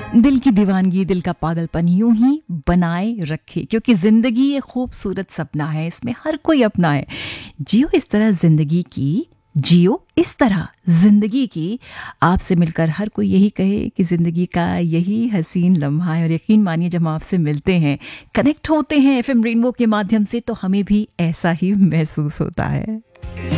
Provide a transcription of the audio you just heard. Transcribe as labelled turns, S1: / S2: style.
S1: दिल की दीवानगी, दिल का पागलपन यूं ही बनाए रखे, क्योंकि जिंदगी ये खूबसूरत सपना है, इसमें हर कोई अपना है। जियो इस तरह जिंदगी की, जियो इस तरह जिंदगी की। आपसे मिलकर हर कोई यही कहे कि जिंदगी का यही हसीन लम्हा है। और यकीन मानिए, जब हम आपसे मिलते हैं, कनेक्ट होते हैं एफएम रेनबो के माध्यम से, तो हमें भी ऐसा ही महसूस होता है।